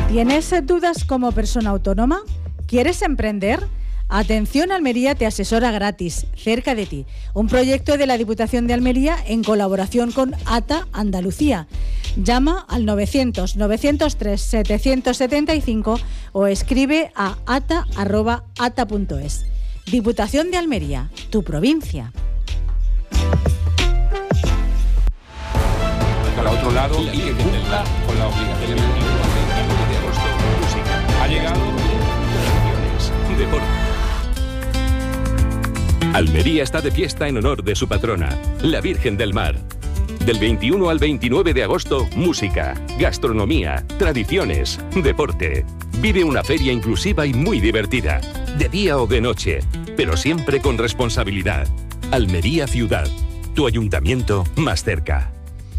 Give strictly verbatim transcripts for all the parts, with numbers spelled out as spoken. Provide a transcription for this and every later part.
¿Tienes dudas como persona autónoma? ¿Quieres emprender? Atención Almería te asesora gratis, cerca de ti. Un proyecto de la Diputación de Almería en colaboración con A T A Andalucía. Llama al novecientos, novecientos tres, setecientos setenta y cinco o escribe a ata arroba ata punto es. Diputación de Almería, tu provincia. Al otro lado y que cumpla con la obligación de agosto. Música. Ha llegado Deporte. Almería está de fiesta en honor de su patrona, la Virgen del Mar. Del veintiuno al veintinueve de agosto, música, gastronomía, tradiciones, deporte. Vive una feria inclusiva y muy divertida, de día o de noche, pero siempre con responsabilidad. Almería Ciudad, tu ayuntamiento más cerca.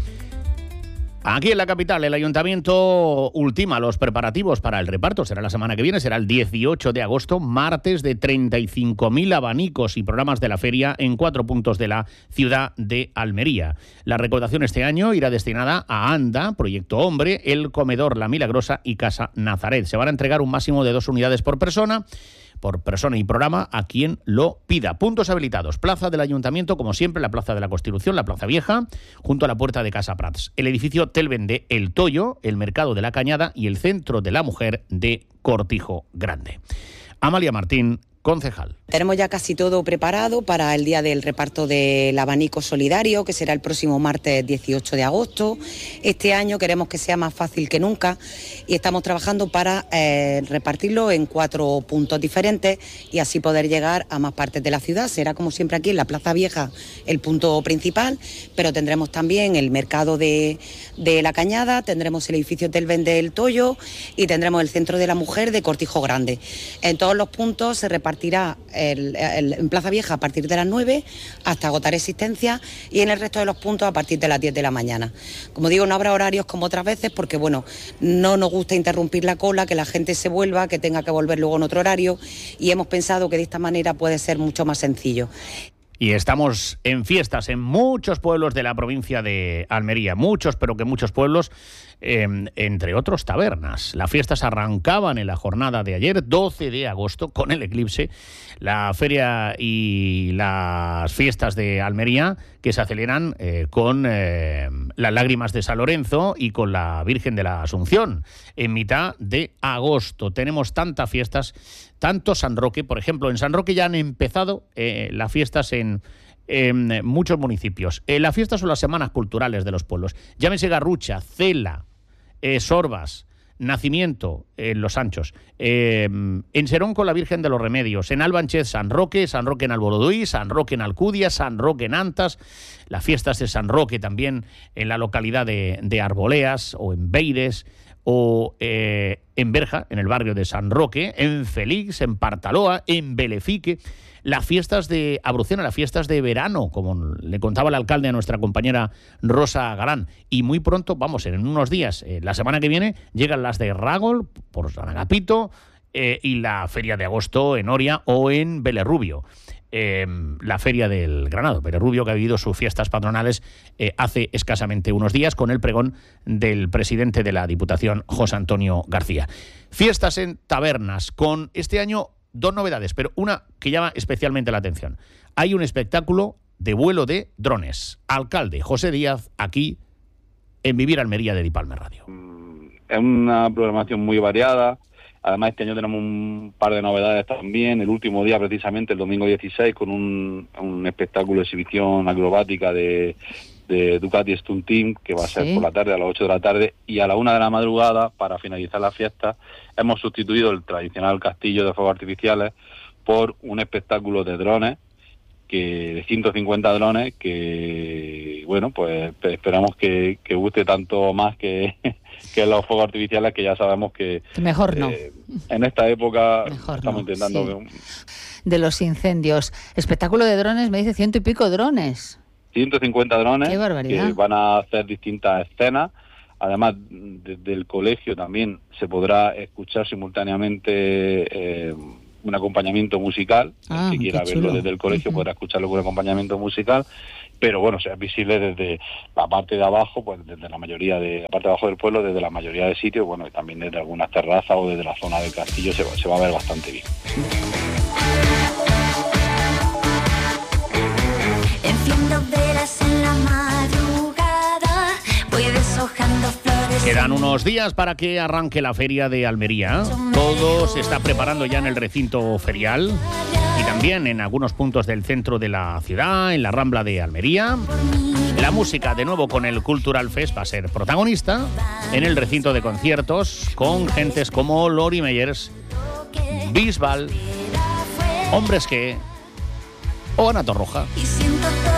Aquí en la capital, el Ayuntamiento ultima los preparativos para el reparto. Será la semana que viene, será el dieciocho de agosto, martes, de treinta y cinco mil abanicos y programas de la feria en cuatro puntos de la ciudad de Almería. La recaudación este año irá destinada a ANDA, Proyecto Hombre, El Comedor La Milagrosa y Casa Nazaret. Se van a entregar un máximo de dos unidades por persona. por persona y programa a quien lo pida. Puntos habilitados. Plaza del Ayuntamiento, como siempre, la Plaza de la Constitución, la Plaza Vieja, junto a la Puerta de Casa Prats. El edificio Telven de El Toyo, el Mercado de la Cañada y el Centro de la Mujer de Cortijo Grande. Amalia Martín, concejal. Tenemos ya casi todo preparado para el día del reparto del abanico solidario, que será el próximo martes dieciocho de agosto. Este año queremos que sea más fácil que nunca y estamos trabajando para eh, repartirlo en cuatro puntos diferentes y así poder llegar a más partes de la ciudad. Será como siempre aquí en la Plaza Vieja el punto principal, pero tendremos también el Mercado de, de la Cañada, tendremos el edificio Telven del Toyo y tendremos el Centro de la Mujer de Cortijo Grande. En todos los puntos se repartirá El, el, en Plaza Vieja a partir de las nueve hasta agotar existencia y en el resto de los puntos a partir de las diez de la mañana. Como digo, no habrá horarios como otras veces porque, bueno, no nos gusta interrumpir la cola, que la gente se vuelva, que tenga que volver luego en otro horario y hemos pensado que de esta manera puede ser mucho más sencillo. Y estamos en fiestas en muchos pueblos de la provincia de Almería, muchos, pero que muchos pueblos, eh, entre otros tabernas. Las fiestas arrancaban en la jornada de ayer, doce de agosto, con el eclipse. La feria y las fiestas de Almería que se aceleran eh, con eh, las lágrimas de San Lorenzo y con la Virgen de la Asunción en mitad de agosto. Tenemos tantas fiestas, tanto San Roque, por ejemplo, en San Roque ya han empezado eh, las fiestas en, en muchos municipios. Eh, las fiestas son las semanas culturales de los pueblos. Llámese Garrucha, Cela, eh, Sorbas, Nacimiento, en eh, Los Sanchos, eh, en Serón con la Virgen de los Remedios, en Albanchez, San Roque, San Roque en Alboroduy, San Roque en Alcudia, San Roque en Antas, las fiestas de San Roque también en la localidad de, de Arboleas o en Beires, o eh, en Berja, en el barrio de San Roque, en Felix, en Partaloa, en Belefique, las fiestas de Abrucena, las fiestas de verano, como le contaba el alcalde a nuestra compañera Rosa Galán. Y muy pronto, vamos, en unos días, eh, la semana que viene, llegan las de Ragol, por San Agapito, eh, y la feria de agosto en Oria o en Belerrubio. Eh, la feria del Granado, Belerrubio, que ha vivido sus fiestas patronales eh, hace escasamente unos días con el pregón del presidente de la Diputación, José Antonio García. Fiestas en tabernas, con este año dos novedades, pero una que llama especialmente la atención. Hay un espectáculo de vuelo de drones. Alcalde José Díaz, aquí en Vivir Almería de Dipalme Radio. Es una programación muy variada. Además, este año tenemos un par de novedades también. El último día, precisamente, el domingo dieciséis, con un, un espectáculo de exhibición acrobática de, de Ducati Stunt Team, que va a ser sí. por la tarde, a las ocho de la tarde, y a la una de la madrugada, para finalizar la fiesta, hemos sustituido el tradicional castillo de fuegos artificiales por un espectáculo de drones, que de ciento cincuenta drones, que, bueno, pues esperamos que, que guste tanto más que... que los fuegos artificiales, que ya sabemos que... Mejor no. Eh, en esta época Mejor estamos no, intentando... Sí. De los incendios. Espectáculo de drones, me dice ciento y pico drones. ciento cincuenta drones. Qué barbaridad. Que van a hacer distintas escenas. Además, desde el colegio también se podrá escuchar simultáneamente eh, un acompañamiento musical. Ah, el que quiera qué verlo chulo. desde el colegio Ujú. podrá escucharlo con un acompañamiento musical, pero bueno, o sea, es visible desde la parte de abajo, pues desde la mayoría de la parte de abajo del pueblo, desde la mayoría de sitios, bueno, y también desde algunas terrazas o desde la zona del castillo se va, se va a ver bastante bien. Enciendo velas en la madrugada, voy deshojando flores. Quedan unos días para que arranque la feria de Almería. Todo se está preparando ya en el recinto ferial y también en algunos puntos del centro de la ciudad, en la Rambla de Almería. La música, de nuevo con el Cultural Fest, va a ser protagonista en el recinto de conciertos con gentes como Lori Meyers, Bisbal, Hombres G o Ana Torroja. Y siento todo